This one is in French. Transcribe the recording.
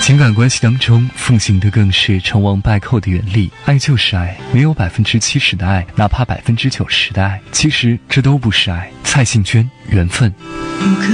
情感关系当中，奉行的更是成王败寇的原理。爱就是爱，没有70%的爱，哪怕90%的爱，其实这都不是爱。蔡幸娟，缘分。 不可